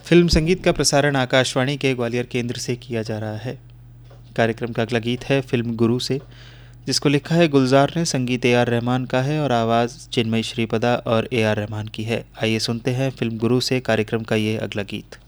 Film संगीत का प्रसारण आकाशवाणी के ग्वालियर केंद्र से किया जा रहा है। कार्यक्रम का अगला गीत है फिल्म गुरु से, जिसको लिखा है गुलजार ने, संगीत ए आर रहमान का है और आवाज़ चिन्मयी श्रीपदा और ए आर रहमान की है। आइए सुनते हैं फिल्म गुरु से कार्यक्रम का ये अगला गीत।